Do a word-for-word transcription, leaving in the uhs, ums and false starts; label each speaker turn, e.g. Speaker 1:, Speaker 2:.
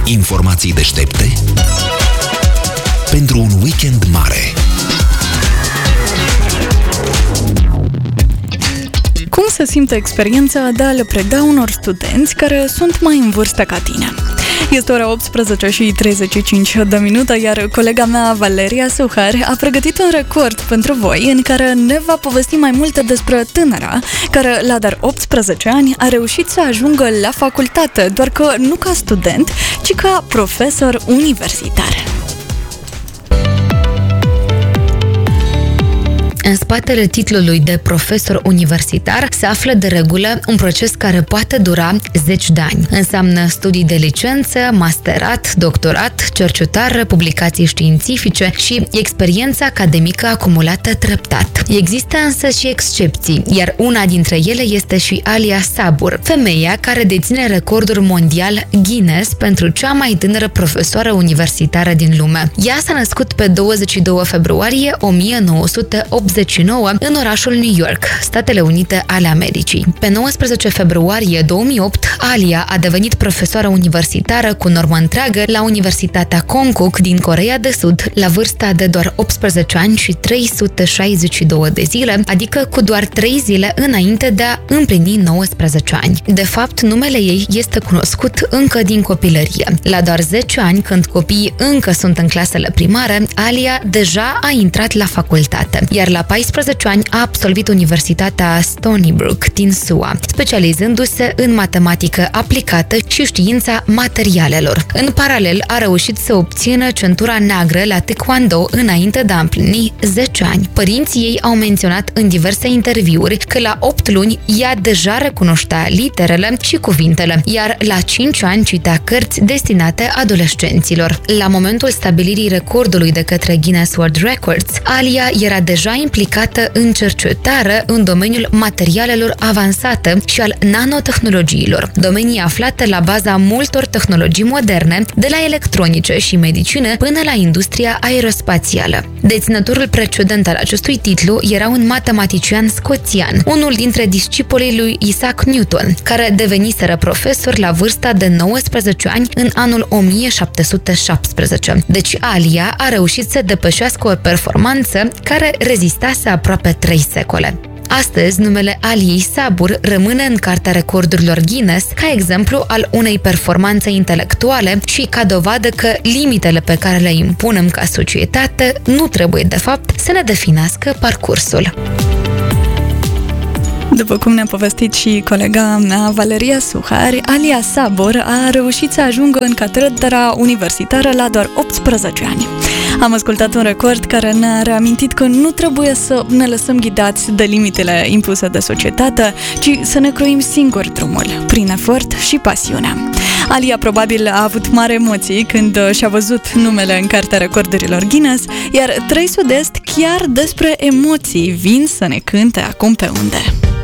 Speaker 1: Informații deștepte pentru un weekend mare.
Speaker 2: Cum se simte experiența de a le preda unor studenți care sunt mai în vârstă ca tine? Este ora optsprezece și treizeci și cinci de minute, iar colega mea, Valeria Suhari, a pregătit un record pentru voi în care ne va povesti mai multe despre tânăra care, la doar optsprezece ani, a reușit să ajungă la facultate, doar că nu ca student, ci ca profesor universitar.
Speaker 3: În spatele titlului de profesor universitar se află de regulă un proces care poate dura zeci de ani. Înseamnă studii de licență, masterat, doctorat, cercetare, publicații științifice și experiență academică acumulată treptat. Există însă și excepții, iar una dintre ele este și Alia Sabur, femeia care deține recordul mondial Guinness pentru cea mai tânără profesoară universitară din lume. Ea s-a născut pe douăzeci și doi februarie o mie nouă sute optzeci și nouă în orașul New York, Statele Unite ale Americii. Pe nouăsprezece februarie două mii opt, Alia a devenit profesoară universitară cu normă întreagă la Universitatea Konkuk din Coreea de Sud, la vârsta de doar optsprezece ani și trei sute șaizeci și doi de zile, adică cu doar trei zile înainte de a împlini nouăsprezece ani. De fapt, numele ei este cunoscut încă din copilărie. La doar zece ani, când copiii încă sunt în clasele primare, Alia deja a intrat la facultate, iar la paisprezece ani a absolvit Universitatea Stony Brook din S U A, specializându-se în matematică aplicată și știința materialelor. În paralel, a reușit să obțină centura neagră la Taekwondo înainte de a împlini zece ani. Părinții ei au menționat în diverse interviuri că la opt luni ea deja recunoștea literele și cuvintele, iar la cinci ani citea cărți destinate adolescenților. La momentul stabilirii recordului de către Guinness World Records, Alia era deja implicată în cercetare în domeniul materialelor avansate și al nanotehnologiilor, domenii aflate la baza multor tehnologii moderne, de la electronice și medicină până la industria aerospațială. Deținătorul precedent al acestui titlu era un matematician scoțian, unul dintre discipolii lui Isaac Newton, care deveniseră profesor la vârsta de nouăsprezece ani în anul o mie șapte sute șaptesprezece. Deci Alia a reușit să depășească o performanță care rezistase aproape trei secole. Astăzi, numele Aliei Sabur rămâne în Cartea Recordurilor Guinness ca exemplu al unei performanțe intelectuale și ca dovadă că limitele pe care le impunem ca societate nu trebuie, de fapt, să ne definească parcursul.
Speaker 2: După cum ne-a povestit și colega mea, Valeria Suhari, Alia Sabur a reușit să ajungă în catedra universitară la doar optsprezece ani. Am ascultat un record care ne-a reamintit că nu trebuie să ne lăsăm ghidați de limitele impuse de societate, ci să ne croim singur drumul, prin efort și pasiune. Alia probabil a avut mari emoții când și-a văzut numele în Cartea Recordurilor Guinness, iar trei Sud-Est chiar despre emoții vin să ne cânte acum pe unde.